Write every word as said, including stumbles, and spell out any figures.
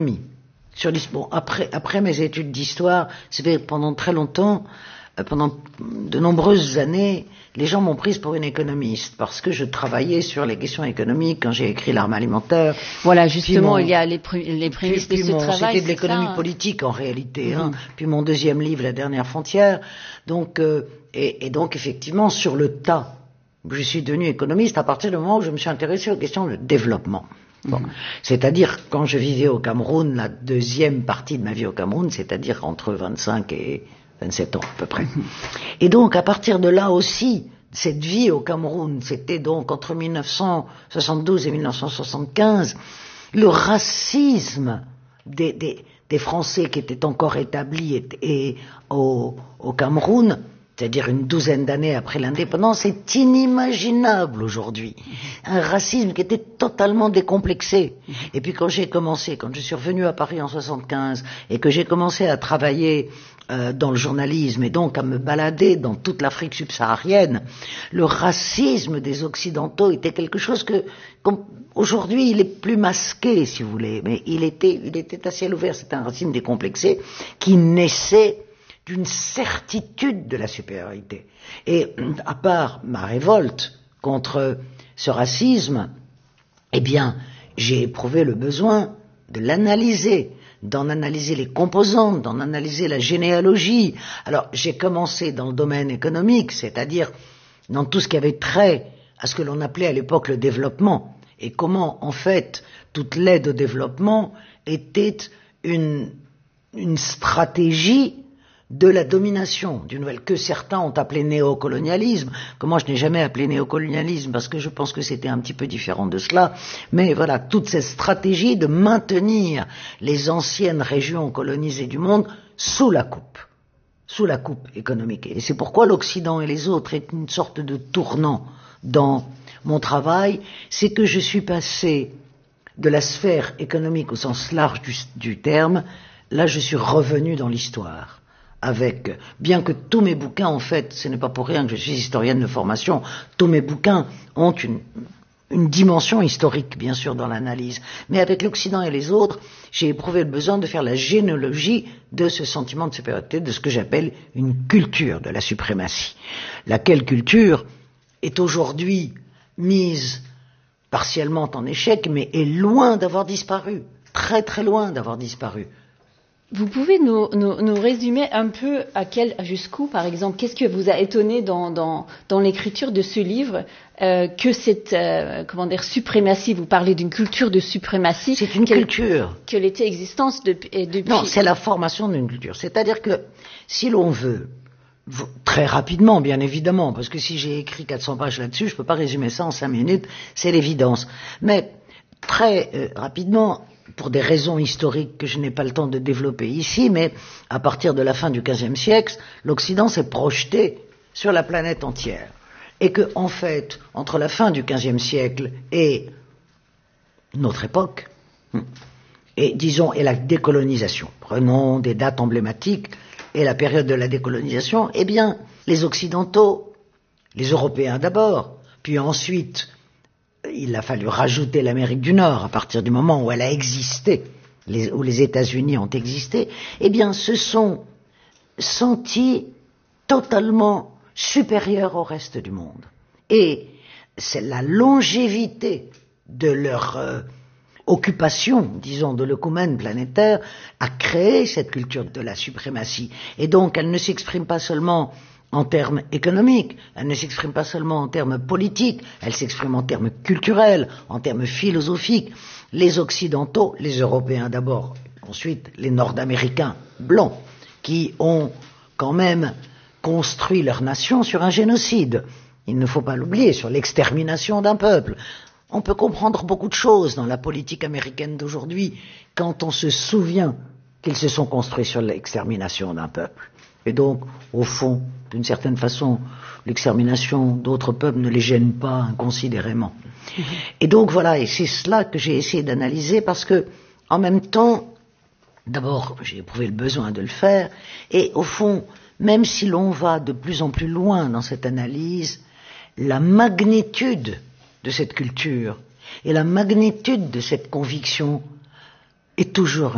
Sur bon, après, après mes études d'histoire, c'était pendant très longtemps, euh, pendant de nombreuses années, les gens m'ont prise pour une économiste parce que je travaillais sur les questions économiques quand j'ai écrit L'arme alimentaire. Voilà, justement, mon, il y a les, pré les prémices puis, puis de ce mon, travail. C'était de l'économie ça, politique en réalité. Mm-hmm. hein. Puis mon deuxième livre, La dernière frontière. Donc, euh, et, et donc effectivement, sur le tas, je suis devenu économiste à partir du moment où je me suis intéressé aux questions de développement. Bon. Mmh. C'est-à-dire, quand je vivais au Cameroun, la deuxième partie de ma vie au Cameroun, c'est-à-dire entre vingt-cinq et vingt-sept ans à peu près. Mmh. Et donc, à partir de là aussi, cette vie au Cameroun, c'était donc entre mille neuf cent soixante-douze et mille neuf cent soixante-quinze, le racisme des, des, des Français qui étaient encore établis et, et au, au Cameroun, c'est-à-dire une douzaine d'années après l'indépendance, est inimaginable aujourd'hui. Un racisme qui était totalement décomplexé. Et puis quand j'ai commencé, quand je suis revenu à Paris en soixante-quinze, et que j'ai commencé à travailler euh, dans le journalisme, et donc à me balader dans toute l'Afrique subsaharienne, le racisme des Occidentaux était quelque chose que, aujourd'hui, il est plus masqué, si vous voulez, mais il était, il était à ciel ouvert. C'était un racisme décomplexé qui naissait d'une certitude de la supériorité. Et à part ma révolte contre ce racisme, eh bien, j'ai éprouvé le besoin de l'analyser, d'en analyser les composantes, d'en analyser la généalogie. Alors, j'ai commencé dans le domaine économique, c'est-à-dire dans tout ce qui avait trait à ce que l'on appelait à l'époque le développement, et comment, en fait, toute l'aide au développement était une, une stratégie de la domination d'une nouvelle que certains ont appelé néocolonialisme, que moi je n'ai jamais appelé néocolonialisme parce que je pense que c'était un petit peu différent de cela, mais voilà, toute cette stratégie de maintenir les anciennes régions colonisées du monde sous la coupe, sous la coupe économique. Et c'est pourquoi l'Occident et les autres est une sorte de tournant dans mon travail, c'est que je suis passé de la sphère économique au sens large du, du terme, là je suis revenu dans l'histoire. Avec, bien que tous mes bouquins, en fait, ce n'est pas pour rien que je suis historienne de formation, tous mes bouquins ont une, une dimension historique, bien sûr, dans l'analyse. Mais avec l'Occident et les autres, j'ai éprouvé le besoin de faire la généalogie de ce sentiment de supériorité, de ce que j'appelle une culture de la suprématie. Laquelle culture est aujourd'hui mise partiellement en échec, mais est loin d'avoir disparu, très très loin d'avoir disparu. Vous pouvez nous, nous, nous résumer un peu à quel, jusqu'où, par exemple, qu'est-ce que vous a étonné dans, dans, dans l'écriture de ce livre, euh, que cette, euh, comment dire, suprématie, vous parlez d'une culture de suprématie. C'est une culture. Quelle était existence depuis, depuis... Non, c'est la formation d'une culture. C'est-à-dire que, si l'on veut, très rapidement, bien évidemment, parce que si j'ai écrit quatre cents pages là-dessus, je peux pas résumer ça en cinq minutes, c'est l'évidence. Mais, très euh, rapidement, pour des raisons historiques que je n'ai pas le temps de développer ici, mais à partir de la fin du quinzième siècle, l'Occident s'est projeté sur la planète entière. Et que, en fait, entre la fin du quinzième siècle et notre époque, et disons, et la décolonisation, prenons des dates emblématiques, et la période de la décolonisation, eh bien, les Occidentaux, les Européens d'abord, puis ensuite, il a fallu rajouter l'Amérique du Nord à partir du moment où elle a existé, les, où les États-Unis ont existé, eh bien, se sont sentis totalement supérieurs au reste du monde. Et c'est la longévité de leur euh, occupation, disons, de l'œcumène planétaire, a créé cette culture de la suprématie. Et donc, elle ne s'exprime pas seulement en termes économiques, elle ne s'exprime pas seulement en termes politiques, elle s'exprime en termes culturels, en termes philosophiques. Les Occidentaux, les Européens d'abord, ensuite les Nord-Américains blancs, qui ont quand même construit leur nation sur un génocide. Il ne faut pas l'oublier, sur l'extermination d'un peuple. On peut comprendre beaucoup de choses dans la politique américaine d'aujourd'hui quand on se souvient qu'ils se sont construits sur l'extermination d'un peuple. Et donc, au fond, d'une certaine façon, l'extermination d'autres peuples ne les gêne pas inconsidérément. Mmh. Et donc voilà, et c'est cela que j'ai essayé d'analyser parce que, en même temps, d'abord, j'ai éprouvé le besoin de le faire, et au fond, même si l'on va de plus en plus loin dans cette analyse, la magnitude de cette culture et la magnitude de cette conviction est toujours